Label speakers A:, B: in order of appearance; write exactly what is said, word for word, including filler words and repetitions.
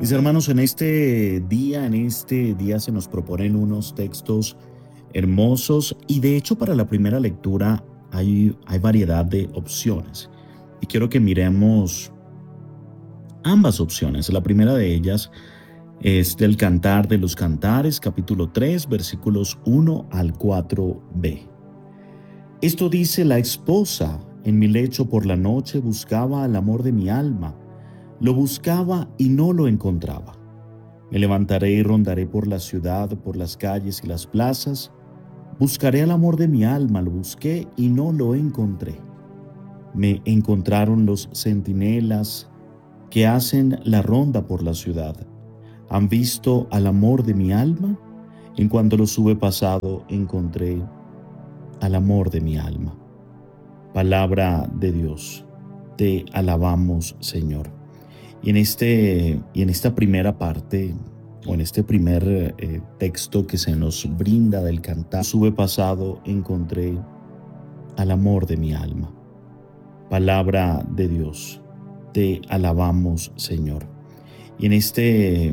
A: Mis hermanos, en este día, en este día se nos proponen unos textos hermosos y de hecho para la primera lectura hay, hay variedad de opciones. Y quiero que miremos ambas opciones. La primera de ellas es del Cantar de los Cantares, capítulo tres, versículos uno al cuatro b. Esto dice: la esposa en mi lecho por la noche buscaba al amor de mi alma, lo buscaba y no lo encontraba. Me levantaré y rondaré por la ciudad, por las calles y las plazas. Buscaré al amor de mi alma, lo busqué y no lo encontré. Me encontraron los centinelas que hacen la ronda por la ciudad. ¿Han visto al amor de mi alma? En cuanto lo hube pasado, encontré al amor de mi alma. Palabra de Dios. Te alabamos, Señor. Y en, este, y en esta primera parte, o en este primer eh, texto que se nos brinda del cantar, sube pasado, encontré al amor de mi alma. Palabra de Dios, te alabamos, Señor. Y en este,